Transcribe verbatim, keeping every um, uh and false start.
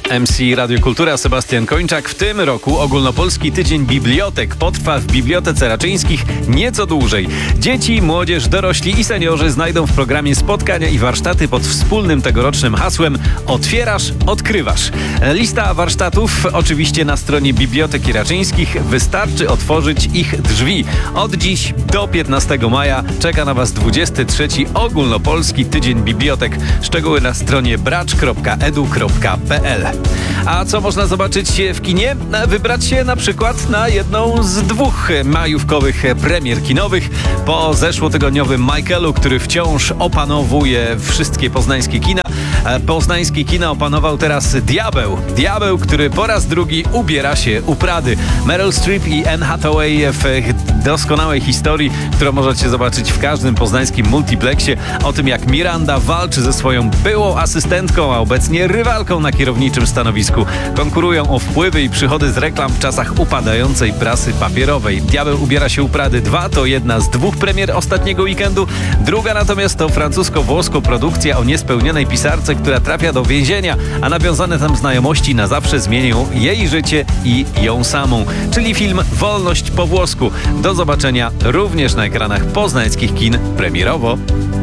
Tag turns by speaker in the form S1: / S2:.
S1: M C Radio Kultura Sebastian Kończak. W tym roku ogólnopolski tydzień bibliotek potrwa w Bibliotece Raczyńskich nieco dłużej. Dzieci, młodzież, dorośli i seniorzy znajdą w programie spotkania i warsztaty pod wspólnym tegorocznym hasłem Otwierasz, odkrywasz. Lista warsztatów oczywiście na stronie Biblioteki Raczyńskich. Wystarczy otworzyć ich drzwi. Od dziś do piętnastego maja czeka na Was dwudziesty trzeci ogólnopolski tydzień bibliotek. Szczegóły na stronie bracz kropka edu kropka pe el. A co można zobaczyć w kinie? Wybrać się na przykład na jedną z dwóch majówkowych premier kinowych. Po zeszłotygodniowym Michaelu, który wciąż opanowuje wszystkie poznańskie kina, poznańskie kina opanował teraz Diabeł. Diabeł, który po raz drugi ubiera się u Prady. Meryl Streep i Anne Hathaway w doskonałej historii, którą możecie zobaczyć w każdym poznańskim multiplexie, o tym jak Miranda walczy ze swoją byłą asystentką, a obecnie rywalką na kierowniczym stanowisku. Konkurują o wpływy i przychody z reklam w czasach upadającej prasy papierowej. Diabeł ubiera się u Prady dwa to jedna z dwóch premier ostatniego weekendu. Druga natomiast to francusko-włosko produkcja o niespełnionej pisarce, która trafia do więzienia, a nawiązane tam znajomości na zawsze zmienią jej życie i ją samą. Czyli film Wolność po włosku. Do zobaczenia również na ekranach poznańskich kin premierowo.